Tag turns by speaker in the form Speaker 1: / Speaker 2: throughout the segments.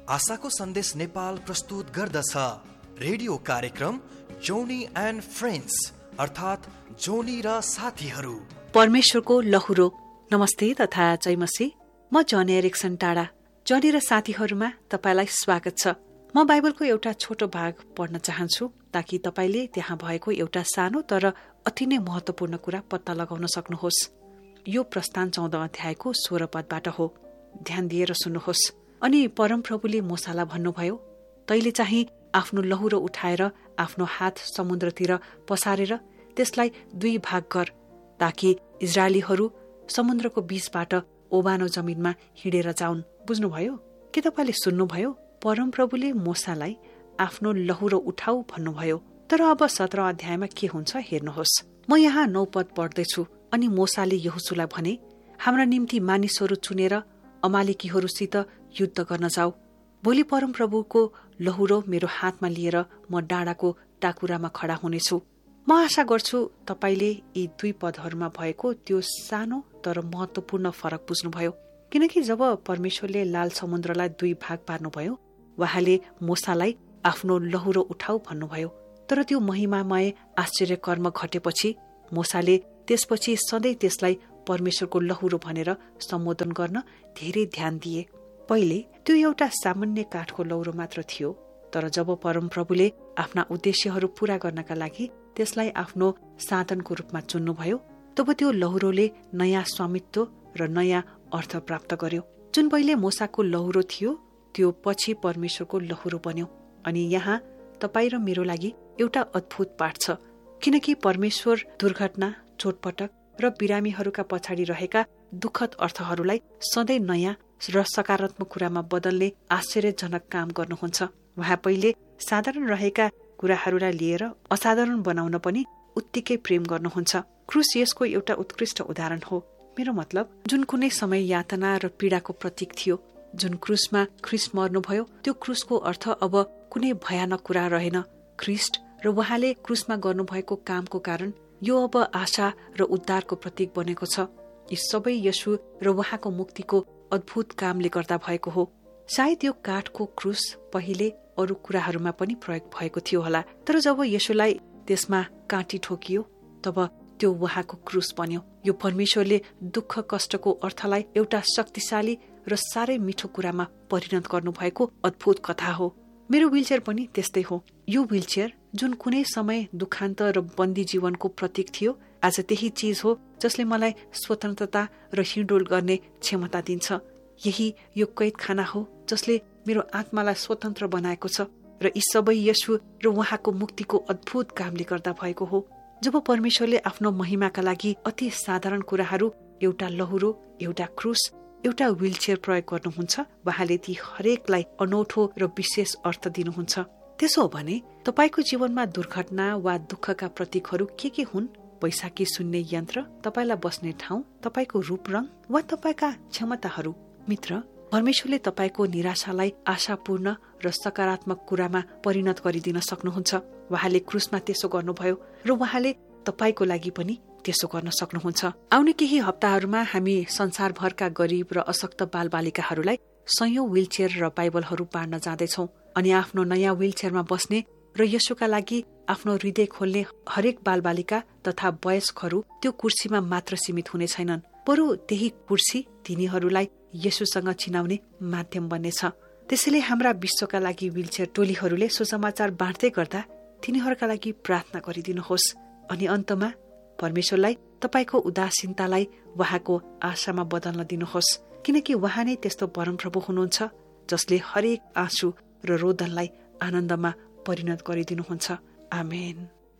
Speaker 1: आशाको सन्देश नेपाल प्रस्तुत गर्दछ रेडियो कार्यक्रम जोनी एन्ड फ्रेन्ड्स, अर्थात् जोनी र साथीहरू।
Speaker 2: परमेश्वरको लहुरो नमस्ते तथा जयमसी। म जनी एरिक्सन टाढा। जनी र साथीहरूमा तपाईलाई स्वागत छ। म बाइबलको एउटा छोटो भाग पढ्न चाहन्छु ताकि तपाईले त्यहाँ भएको एउटा सानो तर अति नै महत्वपूर्ण कुरा पत्ता लगाउन सक्नुहोस्। यो प्रस्थान 14 अध्यायको 16 पदबाट हो। ध्यान दिएर सुन्नुहोस्। अनि परमप्रभुले मूसालाई भन्नुभयो, तैले चाहिँ आफ्नो लहुरो उठाएर आफ्नो हात समुद्रतिर पसारेर त्यसलाई 2 भाग गर, ताकि इजरायलीहरू समुद्रको बीचबाट ओबानो जमिनमा हिँडेर जाउन्। बुझ्नुभयो के? तपाईले सुन्नुभयो? परमप्रभुले मूसालाई आफ्नो लहुरो उठाऊ भन्नुभयो। तर अब 17 अध्यायमा के हुन्छ हेर्नुहोस्। म यहाँ 9 पद पढ्दैछु। अनि मूसाले यहोशुलाई भने, हाम्रा निम्ति मानिसहरू चुनेर अमालेकीहरूसित युद्ध गर्न जाऊ। भोलि परमप्रभुको लहुरो मेरो हातमा लिएर म डाँडाको टाकुरामा खडा हुनेछु। म आशा गर्छु तपाईले यी 2 पदहरूमा भएको त्यो सानो तर महत्वपूर्ण फरक बुझ्नुभयो। किनकि जब परमेश्वरले लाल समुद्रलाई 2 भाग पार्नुभयो, उहाँले मूसालाई आफ्नो लहुरो उठाऊ भन्नुभयो। तर त्यो महिमामय आश्चर्य कर्म घटेपछि मूसाले त्यसपछि सधैँ त्यसलाई परमेश्वरको लहुरो भनेर सम्बोधन गर्न धेरै ध्यान दिए। पहिले त्यो एउटा सामान्य काठको लहुरो मात्र थियो, तर जब परमप्रभुले आफ्ना उद्देश्यहरू पूरा गर्नका लागि त्यसलाई आफ्नो साधनको रूपमा चुन्नुभयो, तब त्यो लहुरोले नयाँ स्वामित्व र नयाँ अर्थ प्राप्त गर्यो। जुन पहिले मूसाको लहुरो थियो त्यो पछि परमेश्वरको लहुरो बन्यो। अनि यहाँ तपाईँ र मेरो लागि एउटा अद्भुत पाठ छ, किनकि परमेश्वर दुर्घटना, चोटपटक र बिरामीहरूका पछाडि रहेका दुःखद अर्थहरूलाई सधैँ नयाँ र सकारात्मक कुरामा बदल्ने आश्चर्यजनक काम गर्नुहुन्छ। उहाँ पहिले साधारण रहेका कुराहरूलाई लिएर असाधारण बनाउन पनि उत्तिकै प्रेम गर्नुहुन्छ। क्रुस यसको एउटा उत्कृष्ट उदाहरण हो। मेरो मतलब, जुन कुनै समय यातना र पीडाको प्रतीक थियो, जुन क्रुसमा ख्रिस्ट मर्नुभयो, त्यो क्रुसको अर्थ अब कुनै भयानक कुरा रहेन। ख्रिस्ट र उहाँले क्रुसमा गर्नुभएको कामको कारण यो अब आशा र उद्धारको प्रतीक बनेको छ। यी सबै यसु र उहाँको मुक्तिको अद्भुत कामले गर्दा भएको हो। सायद यो काठको क्रुस पहिले अरू कुराहरूमा पनि प्रयोग भएको थियो होला, तर जब यसुलाई त्यसमा काँटी ठोकियो तब त्यो उहाँको क्रुस बन्यो। यो परमेश्वरले दुःख कष्टको अर्थलाई एउटा शक्तिशाली र साह्रै मिठो कुरामा परिणत गर्नुभएको अद्भुत कथा हो। मेरो व्हीलचेयर पनि त्यस्तै हो। यो व्हीलचेयर जुन कुनै समय दुखान्त र बन्दी जीवनको प्रतीक थियो, आज त्यही चीज हो जसले मलाई स्वतन्त्रता र हिँडडुल गर्ने क्षमता दिन्छ। यही यो कैदखाना हो जसले मेरो आत्मालाई स्वतन्त्र बनाएको छ, र यी सबै यसु र उहाँको मुक्तिको अद्भुत कामले गर्दा भएको हो। जब परमेश्वरले आफ्नो महिमाका लागि अति साधारण कुराहरू, एउटा लहुरो, एउटा क्रुस, एउटा व्हीलचेयर प्रयोग गर्नुहुन्छ, उहाँले ती हरेकलाई अनौठो र विशेष अर्थ दिनुहुन्छ। त्यसो हो भने तपाईको जीवनमा दुर्घटना वा दुःखका प्रतीकहरू के हुन्? पैसा कि सुन्ने यन्त्र, तपाईलाई बस्ने ठाउँ, तपाईको रूप रङ वा तपाईका क्षमताहरू? मित्र, परमेश्वरले तपाईको निराशालाई आशापूर्ण र सकारात्मक कुरामा परिणत गरिदिन सक्नुहुन्छ। उहाँले क्रुसमा त्यसो गर्नुभयो र उहाँले तपाईको लागि पनि त्यसो गर्न सक्नुहुन्छ। आउने केही हप्ताहरूमा हामी संसारभरका गरिब र अशक्त बालबालिकाहरूलाई सयौं व्हीलचेयर र बाइबलहरू बाँड्न जाँदैछौँ। अनि आफ्नो नयाँ व्हीलचेयरमा बस्ने र यसुका लागि आफ्नो हृदय खोल्ने हरेक बालबालिका तथा वयस्कहरू त्यो कुर्सीमा मात्र सीमित हुने छैनन्, बरु त्यही कुर्सी तिनीहरूलाई यसुसँग चिनाउने माध्यम बन्नेछ। त्यसैले हाम्रा विश्वका लागि व्हीलचेयर टोलीहरूले सुसमाचार बाँड्दै गर्दा तिनीहरूका लागि प्रार्थना गरिदिनुहोस्। अनि अन्तमा परमेश्वरलाई तपाईको उदासीनतालाई उहाँको आशामा बदल्न दिनुहोस्, किनकि उहाँ नै त्यस्तो परमप्रभु हुनुहुन्छ जसले हरेक आँसु र रोदनलाई आनन्दमा परिणत गरिदिनुहुन्छ। आमेन।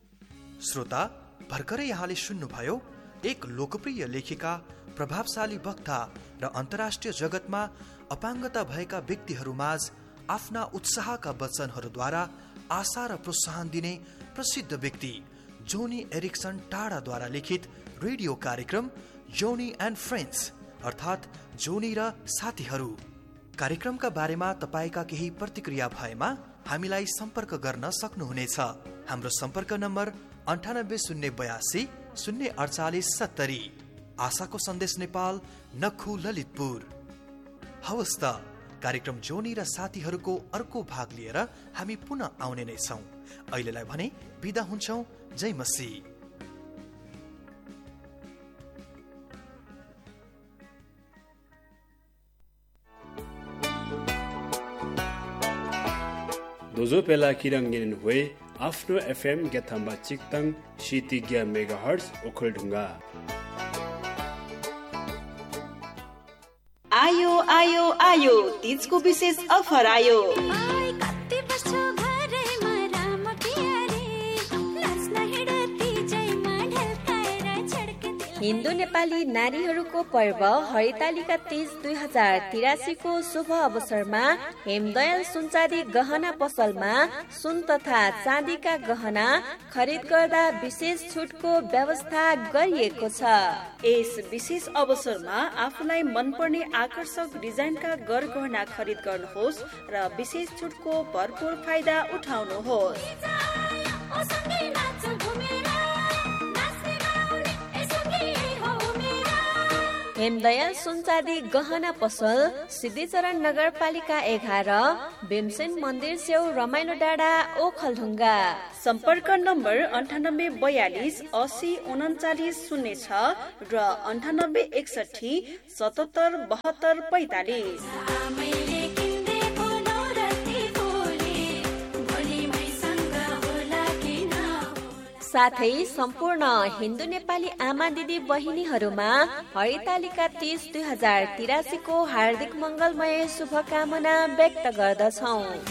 Speaker 1: श्रोता, भर्खरै यहाँले सुन्नुभयो एक लोकप्रिय लेखिका, प्रभावशाली वक्ता र अन्तर्राष्ट्रिय जगतमा अपाङ्गता भएका व्यक्तिहरूमाझ आफ्ना उत्साहका वचनहरूद्वारा आशा र प्रोत्साहन दिने प्रसिद्ध व्यक्ति जोनी एरिक्सन टाढाद्वारा लिखित रेडियो कार्यक्रम जोनी एन्ड फ्रेन्ड्स, अर्थात् जोनी र साथीहरू। कार्यक्रमका बारेमा तपाईका केही प्रतिक्रिया भएमा हामीलाई सम्पर्क गर्न सक्नुहुनेछ। हाम्रो सम्पर्क नम्बर 9802 048 70। आशाको सन्देश नेपाल, नक्खु, ललितपुर। हवस् त, कार्यक्रम जोनी र साथीहरूको अर्को भाग लिएर हामी पुनः आउने नै छौं। अहिलेलाई भने बिदा हुन्छौं। जय मसीह।
Speaker 3: दोजो पेला किरङ्गिन हुए आफ्नो एफएम गेथाम्बा चिक्तङ सितिज्ञ मेगाहर्ज ओखलढुङ्गा।
Speaker 4: आयो आयो आयो तीजको विशेष अफर आयो।
Speaker 5: हिन्दू नेपाली नारीहरूको पर्व हरितालिका तीज 2083 को शुभ अवसरमा हेमदयाल सुनचाँदी गहना पसलमा सुन तथा चाँदीका गहना खरिद गर्दा विशेष छुटको व्यवस्था गरिएको छ।
Speaker 4: यस विशेष अवसरमा आफूलाई मनपर्ने आकर्षक डिजाइनका गरगहना खरिद गर्नुहोस् र विशेष छुटको भरपूर फाइदा उठाउनुहोस्।
Speaker 5: हेमदयाल सुनचाँदी गहना पसल सिद्धिचरण नगरपालिका 11 भीमसेन मन्दिर छेउ रमाइलो डाँडा ओखलढुङ्गा।
Speaker 4: सम्पर्क नम्बर 9842 80 39 06 र 98 61 77 72 45।
Speaker 5: साथै सम्पूर्ण हिन्दू नेपाली आमा दिदी बहिनीहरूमा हरितालिका तीज 2083 को हार्दिक मंगलमय शुभकामना व्यक्त गर्दछौं।